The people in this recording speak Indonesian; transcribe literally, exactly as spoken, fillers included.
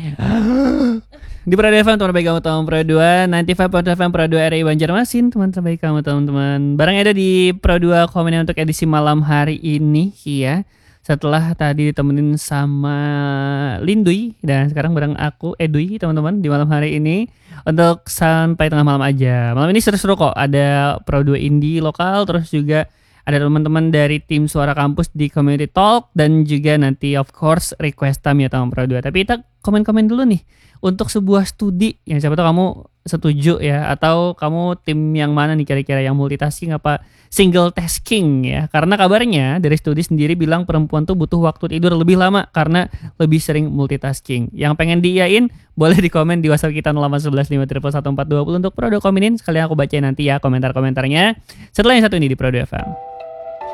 Di Pro dua F M, teman terbaik kamu teman Pro dua, sembilan puluh lima koma satu F M Pro dua R I Banjarmasin, teman terbaik kamu teman-teman. Barang ada di Pro dua komennya untuk edisi malam hari ini ya. Setelah tadi ditemenin sama Lindui dan sekarang bareng aku Edui teman-teman di malam hari ini untuk sampai tengah malam aja. Malam ini seru-seru kok, ada Pro dua Indie lokal, terus juga ada teman-teman dari tim Suara Kampus di Community Talk, dan juga nanti of course request time ya teman Pro dua. Tapi kita komen-komen dulu nih untuk sebuah studi yang siapa tahu kamu setuju ya, atau kamu tim yang mana nih kira-kira, yang multitasking apa single tasking ya. Karena kabarnya dari studi sendiri bilang perempuan tuh butuh waktu tidur lebih lama karena lebih sering multitasking. Yang pengen diiyain boleh di komen di WhatsApp kita nol delapan satu satu lima tiga satu empat dua nol untuk Pro dua komenin. Sekalian aku bacain nanti ya komentar-komentarnya setelah yang satu ini di Pro dua F M.